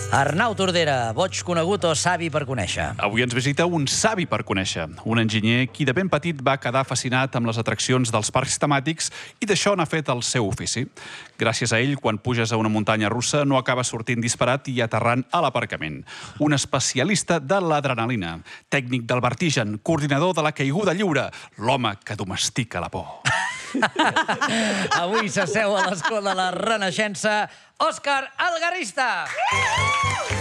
Arnau Tordera, boig conegut o savi per conèixer? Avui ens visita un savi per conèixer, un enginyer qui de ben petit va quedar fascinat amb les atraccions dels parcs temàtics i d'això n'ha fet el seu ofici. Gràcies a ell, quan puges a una muntanya russa, no acabes sortint disparat i aterrant a l'aparcament. Un especialista de l'adrenalina, tècnic del vertigen, coordinador de la caiguda lliure, l'home que domestica la por. Avui s'asseu a l'escó de la Renaixença, Òscar Algarrista!